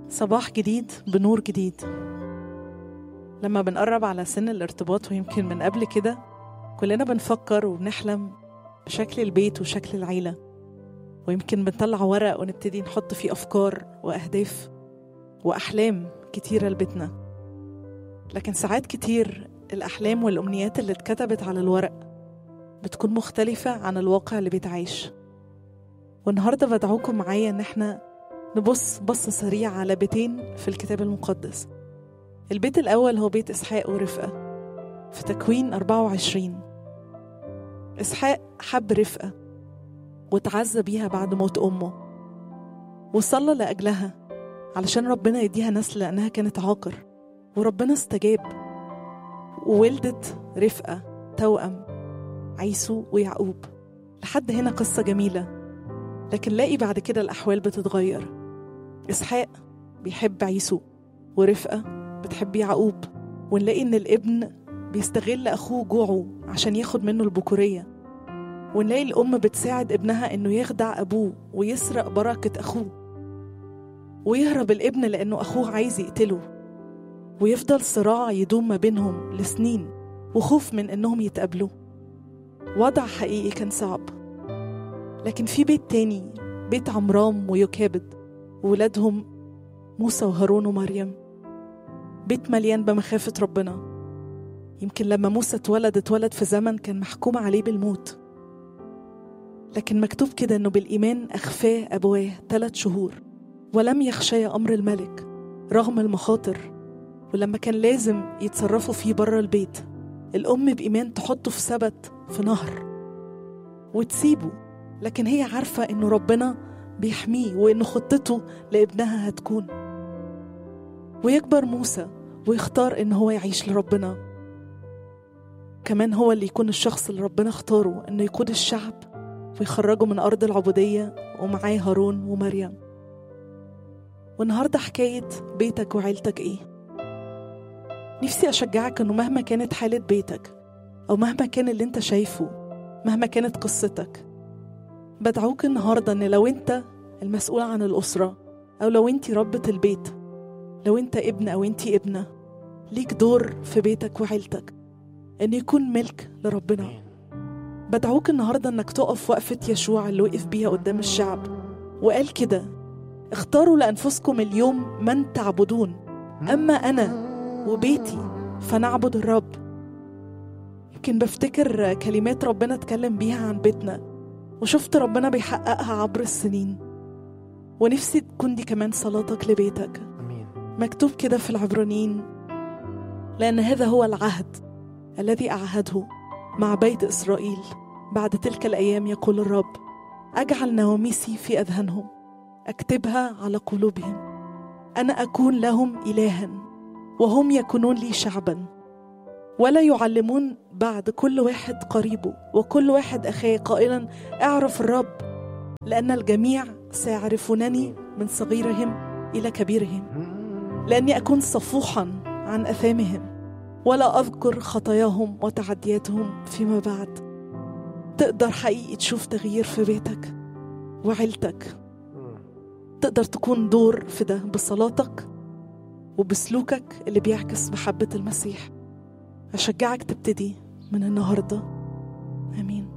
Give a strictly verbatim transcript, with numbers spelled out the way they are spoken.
صباح جديد بنور جديد. لما بنقرب على سن الارتباط ويمكن من قبل كده كلنا بنفكر وبنحلم بشكل البيت وشكل العيلة، ويمكن بنطلع ورق ونبتدي نحط فيه أفكار وأهداف وأحلام كتيرة لبيتنا. لكن ساعات كتير الأحلام والأمنيات اللي اتكتبت على الورق بتكون مختلفة عن الواقع اللي بيتعيش. والنهاردة بدعوكم معايا إن احنا نبص بصة سريعة على بيتين في الكتاب المقدس. البيت الأول هو بيت إسحاق ورفقة في تكوين أربعة وعشرين. إسحاق حب رفقة وتعزى بيها بعد موت أمه، وصلى لأجلها علشان ربنا يديها نسل لأنها كانت عاقر، وربنا استجاب وولدت رفقة توأم عيسو ويعقوب. لحد هنا قصة جميلة، لكن لاقي بعد كده الأحوال بتتغير. إسحاق بيحب عيسو ورفقة بتحب يعقوب، ونلاقي إن الابن بيستغل أخوه جوعه عشان ياخد منه البكورية، ونلاقي الأم بتساعد ابنها إنه يخدع أبوه ويسرق بركة أخوه، ويهرب الابن لأنه أخوه عايز يقتله، ويفضل صراع يدوم ما بينهم لسنين وخوف من إنهم يتقابلوا. وضع حقيقي كان صعب. لكن في بيت تاني، بيت عمرام ويوكابد وولادهم موسى وهارون ومريم، بيت مليان بمخافة ربنا. يمكن لما موسى اتولد اتولد في زمن كان محكوم عليه بالموت، لكن مكتوب كده انه بالإيمان أخفاه أبواه ثلاث شهور ولم يخشى أمر الملك رغم المخاطر. ولما كان لازم يتصرفوا فيه بره البيت، الأم بإيمان تحطه في سبت في نهر وتسيبه، لكن هي عارفة إنه ربنا بيحميه وإنه خطته لابنها هتكون. ويكبر موسى ويختار إنه هو يعيش لربنا، كمان هو اللي يكون الشخص اللي ربنا اختاره إنه يقود الشعب ويخرجه من أرض العبودية، ومعاه هارون ومريم. والنهاردة حكاية بيتك وعيلتك إيه؟ نفسي أشجعك إنه مهما كانت حالة بيتك أو مهما كان اللي انت شايفه، مهما كانت قصتك، بدعوك النهاردة إن لو انت المسؤول عن الأسرة، أو لو انت ربة البيت، لو انت ابن أو انت ابنة، ليك دور في بيتك وعيلتك إن يكون ملك لربنا. بدعوك النهاردة إنك تقف وقفة يشوع اللي وقف بيها قدام الشعب وقال كده: اختاروا لأنفسكم اليوم من تعبدون، أما أنا وبيتي فنعبد الرب. يمكن بفتكر كلمات ربنا اتكلم بيها عن بيتنا وشفت ربنا بيحققها عبر السنين، ونفسي تكون دي كمان صلاتك لبيتك. أمين. مكتوب كده في العبرانيين: لأن هذا هو العهد الذي أعهده مع بيت إسرائيل بعد تلك الأيام، يقول الرب: أجعل نواميسي في أذهانهم، أكتبها على قلوبهم، أنا أكون لهم إلها وهم يكونون لي شعبا، ولا يعلمون بعد كل واحد قريبه وكل واحد أخيه قائلا أعرف الرب، لأن الجميع سيعرفونني من صغيرهم إلى كبيرهم، لأني أكون صفوحا عن أثامهم ولا أذكر خطاياهم وتعدياتهم فيما بعد. تقدر حقيقي تشوف تغيير في بيتك وعيلتك، تقدر تكون دور في ده بصلاتك وبسلوكك اللي بيعكس محبة المسيح. أشجعك تبتدي من النهاردة. آمين.